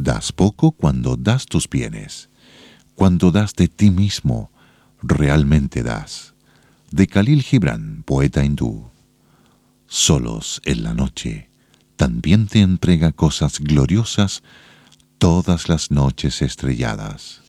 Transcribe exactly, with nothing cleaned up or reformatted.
Das poco cuando das tus bienes. Cuando das de ti mismo, realmente das. De Khalil Gibran, poeta hindú. Solos en la noche, también te entrega cosas gloriosas todas las noches estrelladas.